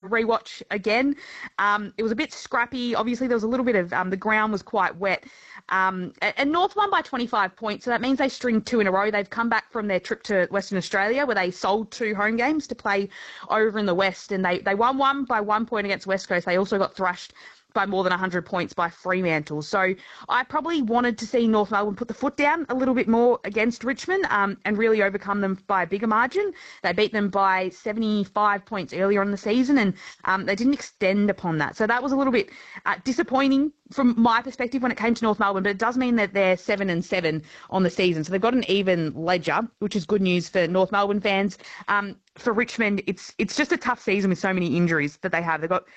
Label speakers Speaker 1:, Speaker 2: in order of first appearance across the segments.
Speaker 1: rewatch again. It was a bit scrappy. Obviously, there was a little bit of the ground was quite wet. And North won by 25 points, so that means they string 2 in a row. They've come back from their trip to Western Australia where they sold 2 home games to play over in the West, and they won one by 1 point against West Coast. They also got thrashed by more than 100 points by Fremantle. So I probably wanted to see North Melbourne put the foot down a little bit more against Richmond and really overcome them by a bigger margin. They beat them by 75 points earlier in the season, and they didn't extend upon that. So that was a little bit disappointing from my perspective when it came to North Melbourne, but it does mean that they're 7-7 on the season. So they've got an even ledger, which is good news for North Melbourne fans. For Richmond, it's just a tough season with so many injuries that they have. They've got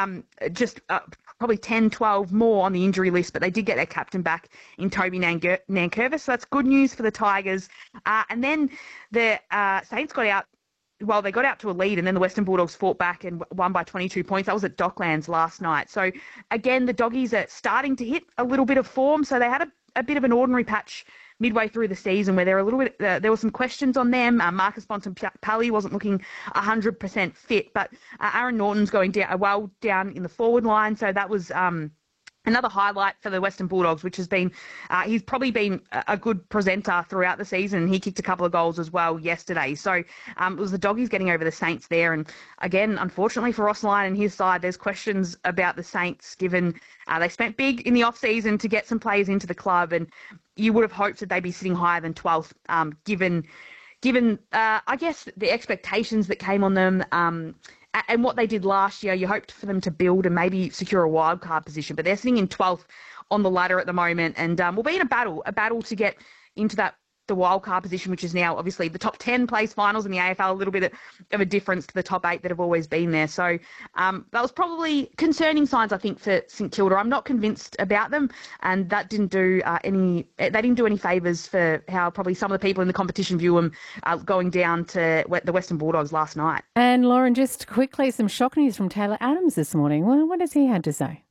Speaker 1: probably 10, 12 more on the injury list, but they did get their captain back in Toby Nankervis. So that's good news for the Tigers. And then the Saints got out. Well, they got out to a lead, and then the Western Bulldogs fought back and won by 22 points. That was at Docklands last night. So, again, the Doggies are starting to hit a little bit of form. So they had a bit of an ordinary patch midway through the season where there were some questions on them. Marcus Bontempelli wasn't looking 100% fit, but Aaron Norton's going down in the forward line. So that was another highlight for the Western Bulldogs, which has been, he's probably been a good presenter throughout the season. He kicked a couple of goals as well yesterday. So it was the Doggies getting over the Saints there. And again, unfortunately for Ross Lyon and his side, there's questions about the Saints given they spent big in the off-season to get some players into the club. And you would have hoped that they'd be sitting higher than 12th, given I guess, the expectations that came on them. And what they did last year, you hoped for them to build and maybe secure a wildcard position. But they're sitting in 12th on the ladder at the moment, and we'll be in a battle to get into the wildcard position, which is now obviously the top 10 plays finals in the AFL, a little bit of a difference to the top 8 that have always been there. So that was probably concerning signs, I think, for St Kilda. I'm not convinced about them, and that didn't do any favours for how probably some of the people in the competition view them going down to the Western Bulldogs last night.
Speaker 2: And Lauren, just quickly, some shock news from Taylor Adams this morning. Well, what has he had to say?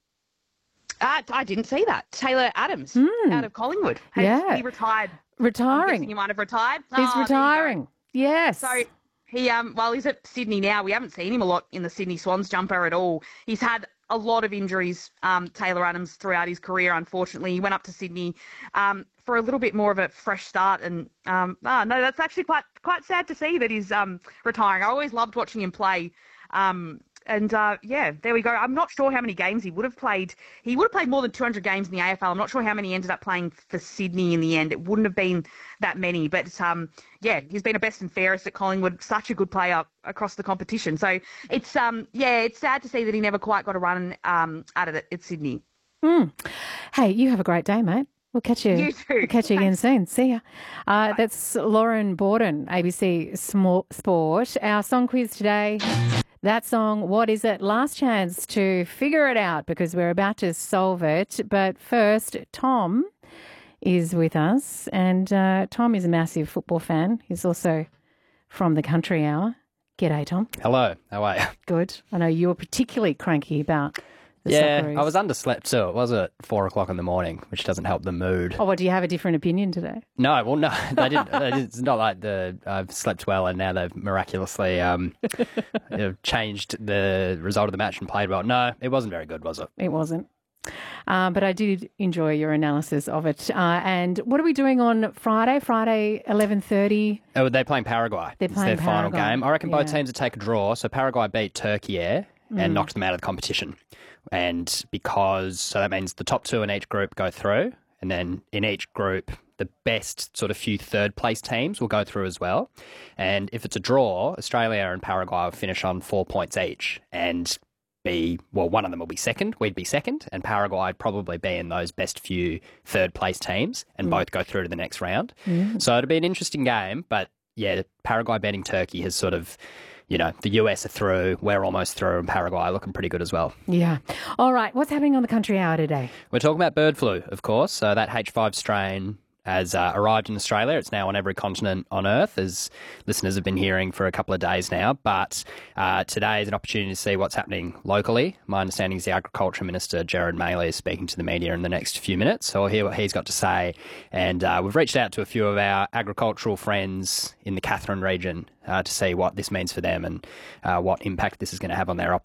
Speaker 1: I didn't see that. Taylor Adams out of Collingwood. He retired.
Speaker 2: Retiring.
Speaker 1: He might have retired.
Speaker 2: He's retiring. Yes.
Speaker 1: So he's at Sydney now. We haven't seen him a lot in the Sydney Swans jumper at all. He's had a lot of injuries, Taylor Adams, throughout his career, unfortunately. He went up to Sydney for a little bit more of a fresh start. And no, that's actually quite sad to see that he's retiring. I always loved watching him play. There we go. I'm not sure how many games he would have played. He would have played more than 200 games in the AFL. I'm not sure how many he ended up playing for Sydney in the end. It wouldn't have been that many. But, he's been a best and fairest at Collingwood. Such a good player across the competition. So it's sad to see that he never quite got a run out of it at Sydney.
Speaker 2: Hey, you have a great day, mate. We'll catch you.
Speaker 1: You too.
Speaker 2: We'll catch you again soon. See ya. That's Lauren Borden, ABC Sport. Our song quiz today. That song, what is it? Last chance to figure it out because we're about to solve it. But first, Tom is with us, and Tom is a massive football fan. He's also from the Country Hour. G'day, Tom.
Speaker 3: Hello. How are you?
Speaker 2: Good. I know you were particularly cranky about the Socceroos.
Speaker 3: I was underslept too. It was at 4 o'clock in the morning, which doesn't help the mood.
Speaker 2: Oh, do you have a different opinion today?
Speaker 3: No, they didn't. It's not like I've slept well and now they've miraculously changed the result of the match and played well. No, it wasn't very good, was it?
Speaker 2: It wasn't. But I did enjoy your analysis of it. And what are we doing on Friday? Friday, 11:30?
Speaker 3: Oh, they're playing Paraguay.
Speaker 2: They're playing
Speaker 3: it's their final
Speaker 2: Paraguay.
Speaker 3: game. I reckon both teams would take a draw. So Paraguay beat Turkey and knocked them out of the competition. And so that means the top 2 in each group go through. And then in each group, the best sort of few third-place teams will go through as well. And if it's a draw, Australia and Paraguay will finish on 4 points each and one of them will be second, we'd be second, and Paraguay would probably be in those best few third-place teams and both go through to the next round. So it'll be an interesting game, but, Paraguay beating Turkey has sort of, the US are through, we're almost through, and Paraguay are looking pretty good as well.
Speaker 2: Yeah. All right, what's happening on the Country Hour today?
Speaker 3: We're talking about bird flu, of course. So that H5 strain has arrived in Australia. It's now on every continent on Earth, as listeners have been hearing for a couple of days now. But today is an opportunity to see what's happening locally. My understanding is the Agriculture Minister, Gerard Maley, is speaking to the media in the next few minutes. So we'll hear what he's got to say. And we've reached out to a few of our agricultural friends in the Katherine region to see what this means for them and what impact this is going to have on their operations.